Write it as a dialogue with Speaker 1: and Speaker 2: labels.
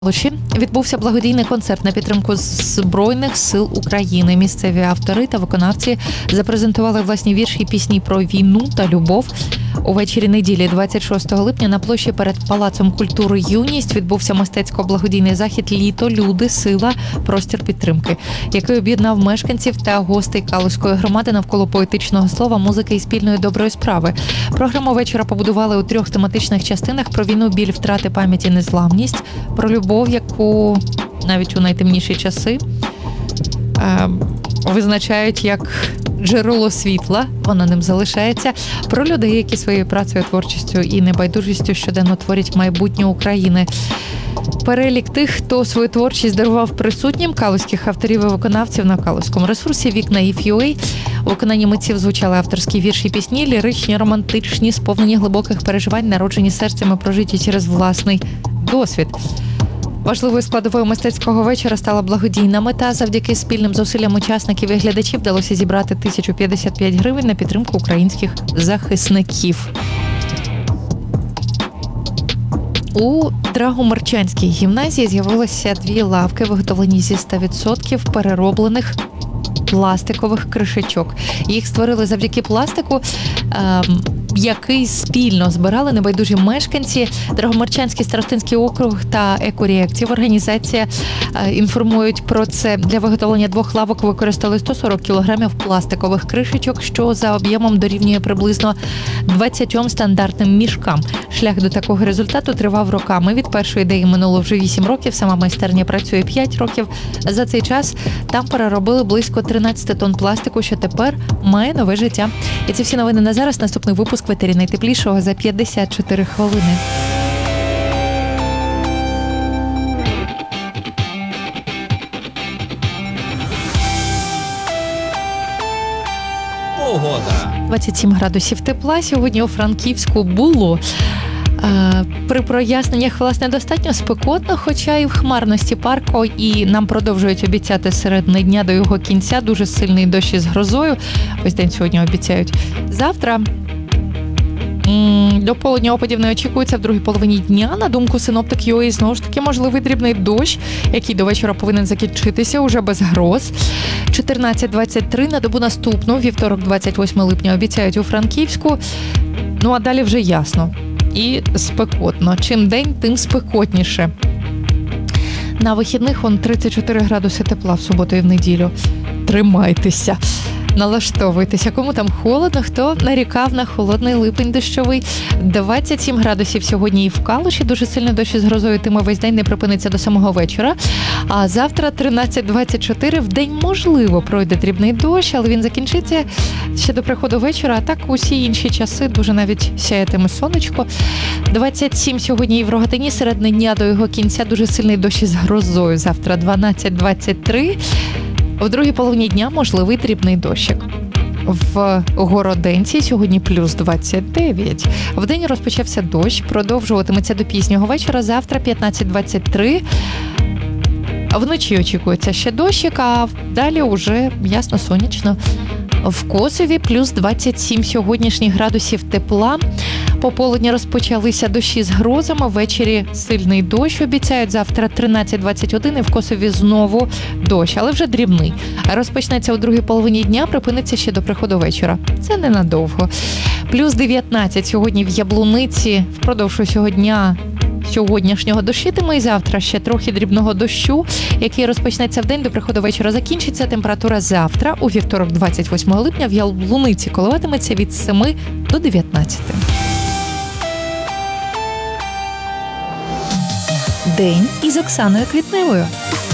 Speaker 1: Відбувся благодійний концерт на підтримку Збройних сил України. Місцеві автори та виконавці запрезентували власні вірші і пісні про війну та любов. Увечері неділі, 26 липня, на площі перед Палацом культури «Юність» відбувся мистецько-благодійний захід «Літо, люди, сила, простір підтримки», який об'єднав мешканців та гостей Калузької громади навколо поетичного слова, музики і спільної доброї справи. Програму вечора побудували у 3 тематичних частинах: про війну, біль, втрати, пам'ять і незламність, про любов, яку навіть у найтемніші часи визначають як джерело світла, воно ним залишається, про людей, які своєю працею, творчістю і небайдужістю щоденно творять майбутнє України. Перелік тих, хто свою творчість дарував присутнім, калузьких авторів і виконавців на калузькому ресурсі «Вікна.UA». У виконанні митців звучали авторські вірші і пісні, ліричні, романтичні, сповнені глибоких переживань, народжені серцем і прожиті через власний досвід. Важливою складовою мистецького вечора стала благодійна мета. Завдяки спільним зусиллям учасників і глядачів вдалося зібрати 1055 гривень на підтримку українських захисників. У Драгомарчанській гімназії з'явилися 2 лавки, виготовлені зі 100% перероблених пластикових кришечок. Їх створили завдяки пластику, який спільно збирали небайдужі мешканці. Драгомарчанський старостинський округ та Екоріактив організація інформують про це. Для виготовлення 2 лавок використали 140 кілограмів пластикових кришечок, що за об'ємом дорівнює приблизно 20 стандартним мішкам. Шлях до такого результату тривав роками. Від першої ідеї минуло вже 8 років, сама майстерня працює 5 років. За цей час там переробили близько 13 тонн пластику, що тепер має нове життя. І це всі новини на зараз. Наступний випуск в етері найтеплішого за 54 хвилини.
Speaker 2: Погода.
Speaker 1: 27 градусів тепла сьогодні у Франківську було. При проясненнях, власне, достатньо спекотно, хоча і в хмарності парку, і нам продовжують обіцяти середини дня до його кінця дуже сильний дощ із грозою. Ось день сьогодні обіцяють. Завтра до полудня опадів не очікується. В другій половині дня, на думку синоптик.UA, знову ж таки можливий дрібний дощ, який до вечора повинен закінчитися уже без гроз. 14-23 на добу наступну, вівторок, 28 липня, обіцяють у Франківську. Ну а далі вже ясно. І спекотно. Чим день, тим спекотніше. На вихідних 34 градуси тепла в суботу і в неділю. Тримайтеся. Налаштовуйтеся. Кому там холодно, хто нарікав на холодний липень дощовий. 27 градусів сьогодні і в Калуші. Дуже сильний дощ із грозою, тиме весь день не припиниться до самого вечора. А завтра 13-24. В день, можливо, пройде дрібний дощ, але він закінчиться ще до приходу вечора. А так усі інші часи дуже навіть сяятиме сонечко. 27 сьогодні і в Рогатині. Середини дня до його кінця дуже сильний дощ із грозою. Завтра 12-23. В другій половині дня можливий дрібний дощик. В Городенці сьогодні плюс 29. Вдень розпочався дощ, продовжуватиметься до пізнього вечора. Завтра 15-23. Вночі очікується ще дощик, а далі уже ясно сонячно. В Косові плюс 27 сьогоднішніх градусів тепла. Пополудні розпочалися дощі з грозами, ввечері сильний дощ обіцяють. Завтра 13-21 і в Косові знову дощ, але вже дрібний. Розпочнеться у другій половині дня, припиниться ще до приходу вечора. Це ненадовго. Плюс 19 сьогодні в Яблуниці. Впродовж усього дня сьогоднішнього дощитиме, і завтра ще трохи дрібного дощу, який розпочнеться в день, до приходу вечора закінчиться. Температура завтра, у вівторок 28 липня, в Яблуниці коливатиметься від 7 до 19. День із Оксаною Квітневою.